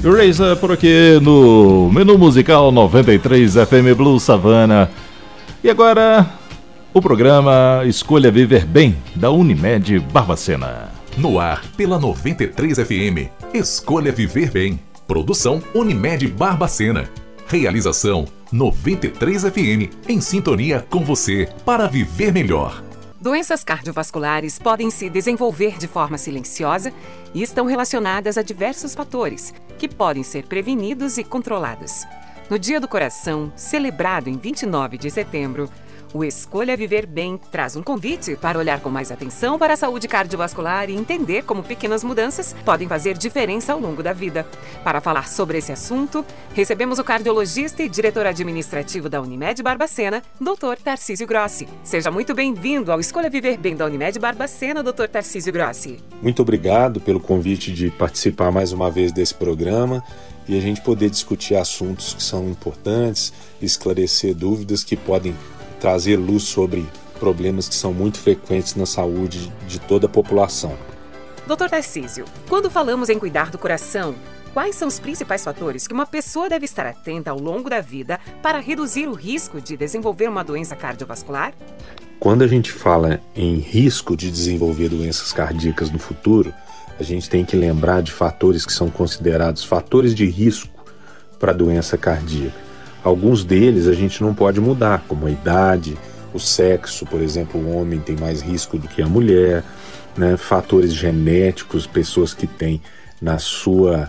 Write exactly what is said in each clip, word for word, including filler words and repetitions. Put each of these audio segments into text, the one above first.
Razor por aqui no Menu Musical noventa e três F M Blue Savana. E agora, o programa Escolha Viver Bem, da Unimed Barbacena. No ar, pela noventa e três F M. Escolha Viver Bem. Produção Unimed Barbacena. Realização noventa e três F M. Em sintonia com você, para viver melhor. Doenças cardiovasculares podem se desenvolver de forma silenciosa e estão relacionadas a diversos fatores, que podem ser prevenidos e controlados. No Dia do Coração, celebrado em vinte e nove de setembro, o Escolha Viver Bem traz um convite para olhar com mais atenção para a saúde cardiovascular e entender como pequenas mudanças podem fazer diferença ao longo da vida. Para falar sobre esse assunto, recebemos o cardiologista e diretor administrativo da Unimed Barbacena, doutor Tarcísio Grossi. Seja muito bem-vindo ao Escolha Viver Bem da Unimed Barbacena, doutor Tarcísio Grossi. Muito obrigado pelo convite de participar mais uma vez desse programa e a gente poder discutir assuntos que são importantes, esclarecer dúvidas que podem trazer luz sobre problemas que são muito frequentes na saúde de toda a população. doutor Tarcísio, quando falamos em cuidar do coração, quais são os principais fatores que uma pessoa deve estar atenta ao longo da vida para reduzir o risco de desenvolver uma doença cardiovascular? Quando a gente fala em risco de desenvolver doenças cardíacas no futuro, a gente tem que lembrar de fatores que são considerados fatores de risco para a doença cardíaca. Alguns deles a gente não pode mudar, como a idade, o sexo, por exemplo, o homem tem mais risco do que a mulher, né? Fatores genéticos, pessoas que têm na sua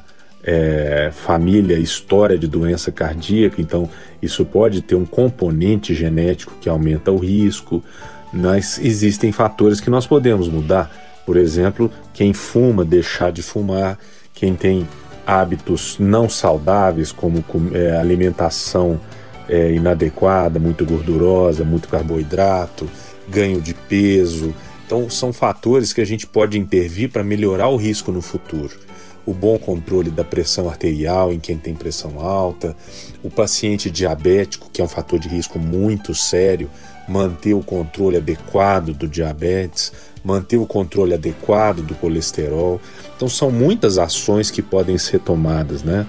é, família história de doença cardíaca, então isso pode ter um componente genético que aumenta o risco, mas existem fatores que nós podemos mudar, por exemplo, quem fuma, deixar de fumar, quem tem hábitos não saudáveis, como é, alimentação é, inadequada, muito gordurosa, muito carboidrato, ganho de peso. Então, são fatores que a gente pode intervir para melhorar o risco no futuro. O bom controle da pressão arterial em quem tem pressão alta, o paciente diabético, que é um fator de risco muito sério, manter o controle adequado do diabetes, manter o controle adequado do colesterol. Então são muitas ações que podem ser tomadas, né?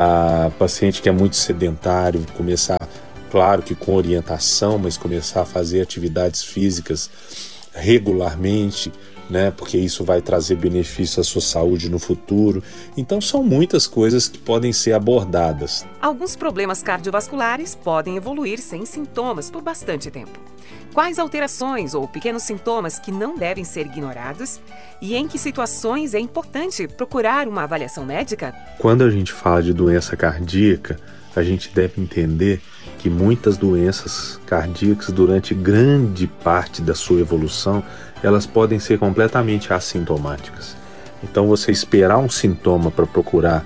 A paciente que é muito sedentário, começar, claro que com orientação, mas começar a fazer atividades físicas regularmente, né? Porque isso vai trazer benefício à sua saúde no futuro. Então são muitas coisas que podem ser abordadas. Alguns problemas cardiovasculares podem evoluir sem sintomas por bastante tempo. Quais alterações ou pequenos sintomas que não devem ser ignorados e em que situações é importante procurar uma avaliação médica? Quando a gente fala de doença cardíaca, a gente deve entender que muitas doenças cardíacas, durante grande parte da sua evolução, elas podem ser completamente assintomáticas. Então, você esperar um sintoma para procurar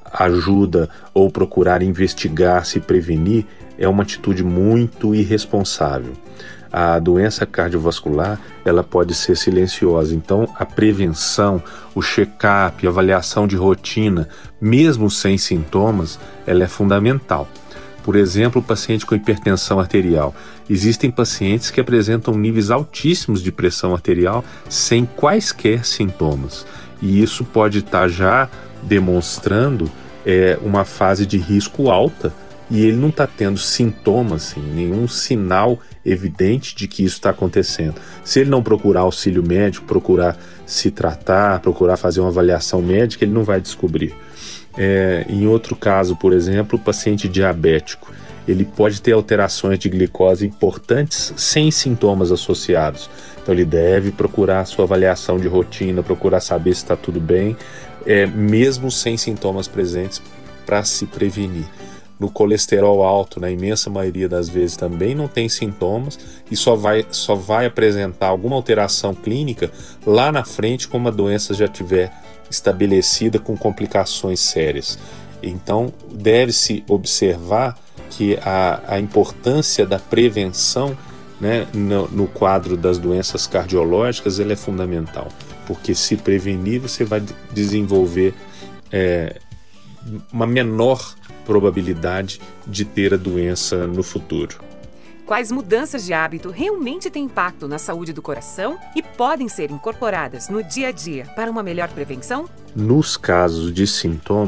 ajuda ou procurar investigar, se prevenir, é uma atitude muito irresponsável. A doença cardiovascular, ela pode ser silenciosa, então a prevenção, o check-up, a avaliação de rotina, mesmo sem sintomas, ela é fundamental. Por exemplo, o paciente com hipertensão arterial. Existem pacientes que apresentam níveis altíssimos de pressão arterial sem quaisquer sintomas. E isso pode estar já demonstrando é, uma fase de risco alta e ele não está tendo sintomas, assim, nenhum sinal evidente de que isso está acontecendo. Se ele não procurar auxílio médico, procurar se tratar, procurar fazer uma avaliação médica, ele não vai descobrir. É, em outro caso, por exemplo, o paciente diabético, ele pode ter alterações de glicose importantes sem sintomas associados. Então ele deve procurar a sua avaliação de rotina, procurar saber se está tudo bem, é, mesmo sem sintomas presentes, para se prevenir. No colesterol alto, na imensa maioria das vezes, também não tem sintomas e só vai, só vai apresentar alguma alteração clínica lá na frente, quando a doença já estiver estabelecida com complicações sérias. Então, deve-se observar que a, a importância da prevenção, né, no, no quadro das doenças cardiológicas, ela é fundamental, porque se prevenir, você vai desenvolver é, uma menor probabilidade de ter a doença no futuro. Quais mudanças de hábito realmente têm impacto na saúde do coração e podem ser incorporadas no dia a dia para uma melhor prevenção? Nos casos de sintoma,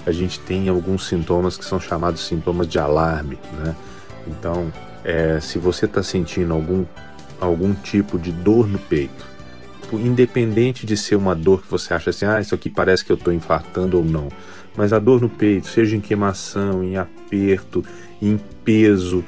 a gente tem alguns sintomas que são chamados sintomas de alarme, né? Então, é, se você está sentindo algum, algum tipo de dor no peito, independente de ser uma dor que você acha assim, ah, isso aqui parece que eu estou infartando ou não, mas a dor no peito, seja em queimação, em aperto, em peso,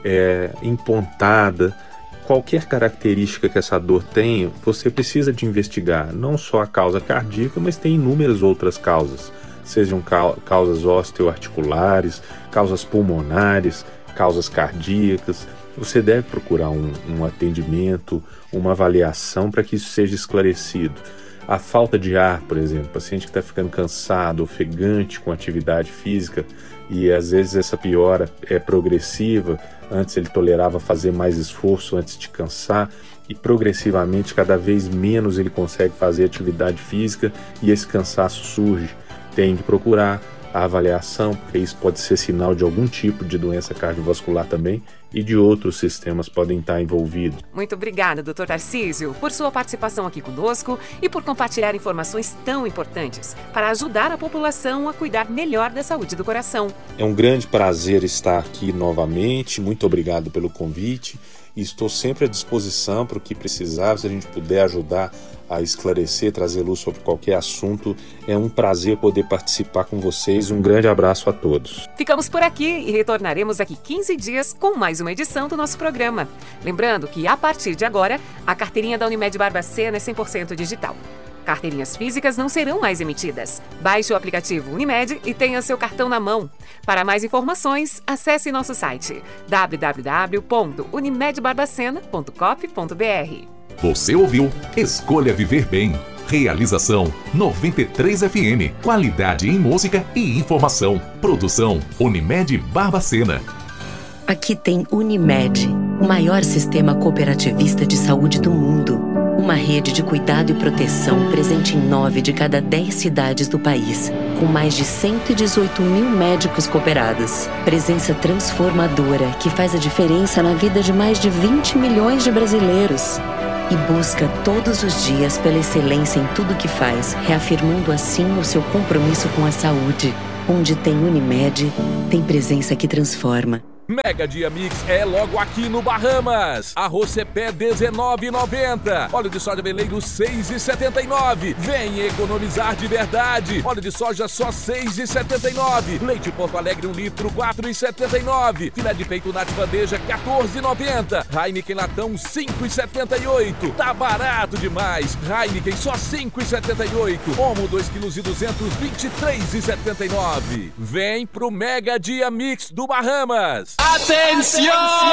é, em pontada, qualquer característica que essa dor tenha, você precisa de investigar não só a causa cardíaca, mas tem inúmeras outras causas, sejam causas osteoarticulares, causas pulmonares, causas cardíacas. Você deve procurar um, um atendimento, uma avaliação para que isso seja esclarecido. A falta de ar, por exemplo, paciente que está ficando cansado, ofegante com atividade física, e às vezes essa piora é progressiva. Antes ele tolerava fazer mais esforço antes de cansar, e progressivamente cada vez menos ele consegue fazer atividade física e esse cansaço surge. Tem que procurar a avaliação, porque isso pode ser sinal de algum tipo de doença cardiovascular também, e de outros sistemas podem estar envolvidos. Muito obrigada, doutor Tarcísio, por sua participação aqui conosco e por compartilhar informações tão importantes para ajudar a população a cuidar melhor da saúde do coração. É um grande prazer estar aqui novamente, muito obrigado pelo convite, e estou sempre à disposição para o que precisar, se a gente puder ajudar a esclarecer, trazer luz sobre qualquer assunto. É um prazer poder participar com vocês. Um grande abraço a todos. Ficamos por aqui e retornaremos daqui quinze dias com mais uma edição do nosso programa. Lembrando que, a partir de agora, a carteirinha da Unimed Barbacena é cem por cento digital. Carteirinhas físicas não serão mais emitidas. Baixe o aplicativo Unimed e tenha seu cartão na mão. Para mais informações, acesse nosso site w w w ponto unimed barbacena ponto coop ponto b r. Você ouviu Escolha Viver Bem. Realização noventa e três F M. Qualidade em música e informação. Produção Unimed Barbacena. Aqui tem Unimed, o maior sistema cooperativista de saúde do mundo. Uma rede de cuidado e proteção presente em nove de cada dez cidades do país, com mais de cento e dezoito mil médicos cooperados. Presença transformadora que faz a diferença na vida de mais de vinte milhões de brasileiros. E busca todos os dias pela excelência em tudo que faz, reafirmando assim o seu compromisso com a saúde. Onde tem Unimed, tem presença que transforma. Mega Dia Mix é logo aqui no Bahamas. Arroz Cepé dezenove reais e noventa centavos. Óleo de soja veleiro seis reais e setenta e nove centavos. Vem economizar de verdade. Óleo de soja só seis reais e setenta e nove centavos. Leite Porto Alegre um litro quatro reais e setenta e nove centavos. Filé de peito Nat bandeja quatorze reais e noventa centavos. Heineken latão cinco reais e setenta e oito centavos. Tá barato demais. Heineken só cinco reais e setenta e oito centavos. Omo dois quilos e duzentos vinte e três reais e setenta e nove centavos. Vem pro Mega Dia Mix do Bahamas. Atenção!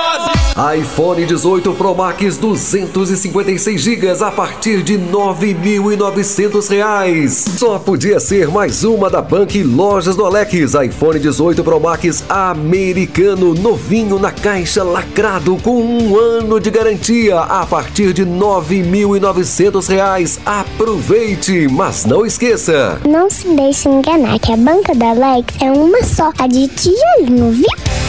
iPhone dezoito Pro Max duzentos e cinquenta e seis gigas a partir de nove mil e novecentos reais. Só podia ser mais uma da Bank Lojas do Alex. iPhone dezoito Pro Max americano, novinho na caixa, lacrado com um ano de garantia a partir de nove mil e novecentos reais. Aproveite, mas não esqueça. Não se deixe enganar que a banca da Alex é uma só, a de tijolinho, viu?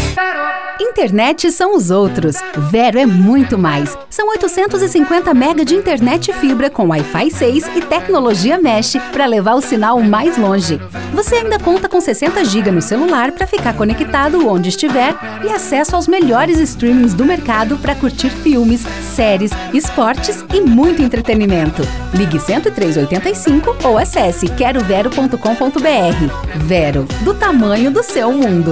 Internet são os outros. Vero é muito mais. São oitocentos e cinquenta mega de internet fibra com Wi-Fi seis e tecnologia Mesh para levar o sinal mais longe. Você ainda conta com sessenta gigas no celular para ficar conectado onde estiver e acesso aos melhores streamings do mercado para curtir filmes, séries, esportes e muito entretenimento. Ligue cento e três oitenta e cinco ou acesse quero vero ponto com ponto b r. Vero, do tamanho do seu mundo.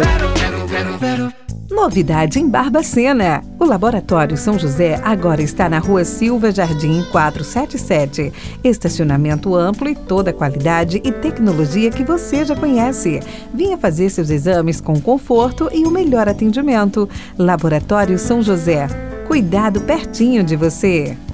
Novidade em Barbacena. O Laboratório São José agora está na Rua Silva Jardim quatrocentos e setenta e sete. Estacionamento amplo e toda a qualidade e tecnologia que você já conhece. Venha fazer seus exames com conforto e o melhor atendimento. Laboratório São José. Cuidado pertinho de você.